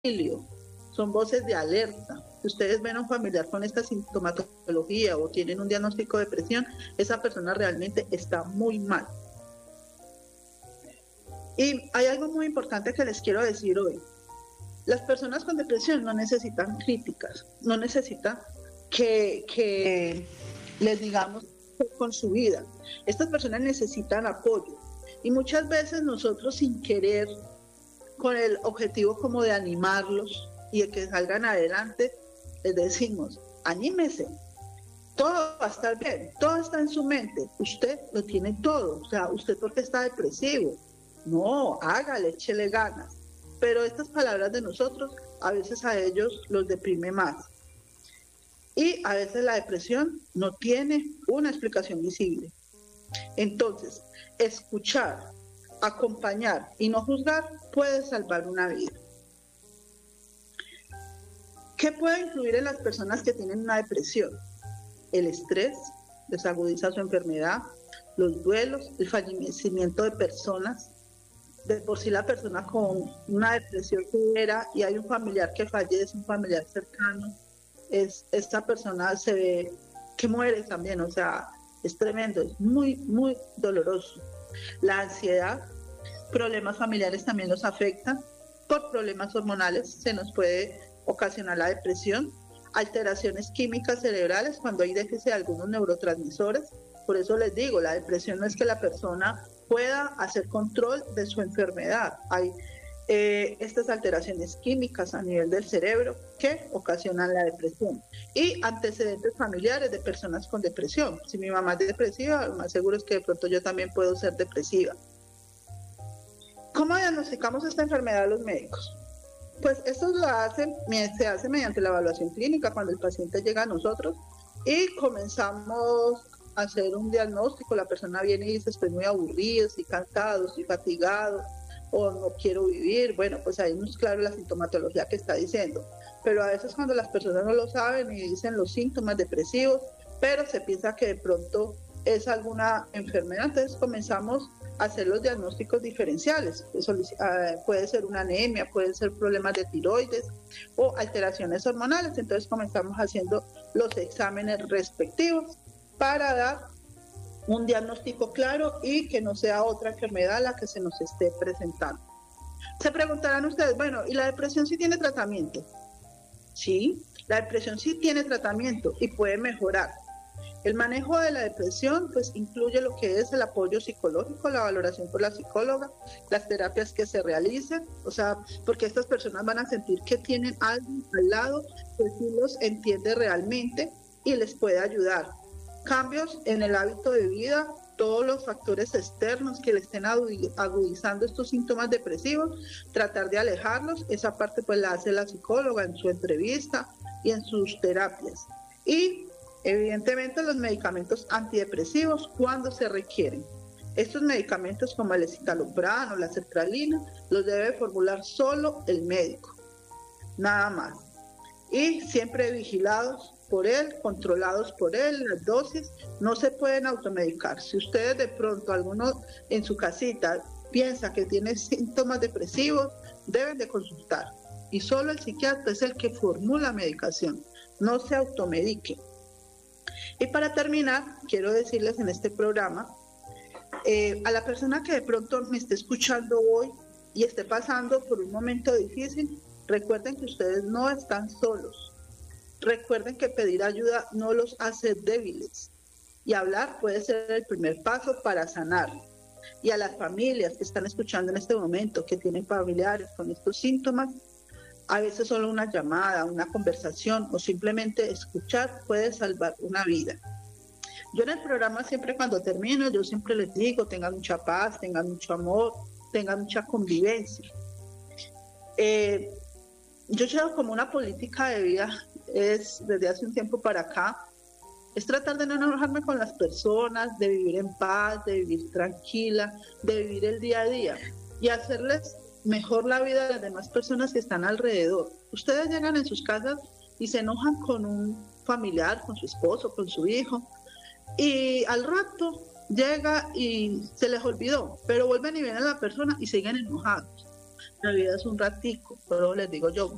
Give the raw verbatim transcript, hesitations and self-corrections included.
auxilio, son voces de alerta. Si ustedes ven a un familiar con esta sintomatología o tienen un diagnóstico de depresión, esa persona realmente está muy mal. Y hay algo muy importante que les quiero decir hoy. Las personas con depresión no necesitan críticas, no necesitan que, que les digamos con su vida. Estas personas necesitan apoyo. Y muchas veces nosotros sin querer, con el objetivo como de animarlos y de que salgan adelante, les decimos, anímese, todo va a estar bien, todo está en su mente, usted lo tiene todo, o sea, usted porque está depresivo, no, hágale, échele ganas. Pero estas palabras de nosotros a veces a ellos los deprime más. Y a veces la depresión no tiene una explicación visible. Entonces, escuchar, acompañar y no juzgar puede salvar una vida. ¿Qué puede influir en las personas que tienen una depresión? El estrés, les agudiza su enfermedad, los duelos, el fallecimiento de personas. De por sí la persona con una depresión severa y hay un familiar que fallece, un familiar cercano, es, esta persona se ve que muere también, o sea, es tremendo, es muy, muy doloroso. La ansiedad, problemas familiares también los afectan. Por problemas hormonales se nos puede ocasionar la depresión, alteraciones químicas cerebrales cuando hay déficit de algunos neurotransmisores. Por eso les digo, la depresión no es que la persona pueda hacer control de su enfermedad. Hay eh, estas alteraciones químicas a nivel del cerebro que ocasionan la depresión. Y antecedentes familiares de personas con depresión. Si mi mamá es depresiva, lo más seguro es que de pronto yo también puedo ser depresiva. ¿Cómo diagnosticamos esta enfermedad los médicos? Pues esto lo hacen, se hace mediante la evaluación clínica cuando el paciente llega a nosotros y comenzamos a hacer un diagnóstico. La persona viene y dice, estoy muy aburrido, estoy cansado, estoy fatigado o no quiero vivir. Bueno, pues ahí no es claro la sintomatología que está diciendo. Pero a veces cuando las personas no lo saben y dicen los síntomas depresivos, pero se piensa que de pronto es alguna enfermedad, entonces comenzamos a hacer los diagnósticos diferenciales. Eso, uh, puede ser una anemia, pueden ser problemas de tiroides o alteraciones hormonales. Entonces comenzamos haciendo los exámenes respectivos para dar un diagnóstico claro y que no sea otra enfermedad la que se nos esté presentando. Se preguntarán ustedes, bueno, ¿y la depresión sí tiene tratamiento? Sí, la depresión sí tiene tratamiento y puede mejorar. El manejo de la depresión pues incluye lo que es el apoyo psicológico, la valoración por la psicóloga, las terapias que se realicen, o sea, porque estas personas van a sentir que tienen alguien al lado que sí los entiende realmente y les puede ayudar. Cambios en el hábito de vida, todos los factores externos que le estén agudizando estos síntomas depresivos, tratar de alejarlos, esa parte pues la hace la psicóloga en su entrevista y en sus terapias. Y evidentemente los medicamentos antidepresivos cuando se requieren. Estos medicamentos como el escitalopram o la sertralina los debe formular solo el médico, nada más. Y siempre vigilados por él, controlados por él, las dosis, no se pueden automedicar. Si ustedes de pronto, alguno en su casita, piensa que tiene síntomas depresivos, deben de consultar. Y solo el psiquiatra es el que formula medicación, no se automedique. Y para terminar, quiero decirles en este programa, eh, a la persona que de pronto me esté escuchando hoy y esté pasando por un momento difícil, recuerden que ustedes no están solos. Recuerden que pedir ayuda no los hace débiles. Y hablar puede ser el primer paso para sanar. Y a las familias que están escuchando en este momento, que tienen familiares con estos síntomas, a veces solo una llamada, una conversación o simplemente escuchar puede salvar una vida. Yo en el programa siempre cuando termino, yo siempre les digo, tengan mucha paz, tengan mucho amor, tengan mucha convivencia. Eh, yo llevo como una política de vida, es desde hace un tiempo para acá, es tratar de no enojarme con las personas, de vivir en paz, de vivir tranquila, de vivir el día a día y hacerles mejor la vida de las demás personas que están alrededor. Ustedes llegan en sus casas y se enojan con un familiar, con su esposo, con su hijo, y al rato llega y se les olvidó, pero vuelven y vienen a la persona y siguen enojados. La vida es un ratico, pero les digo yo,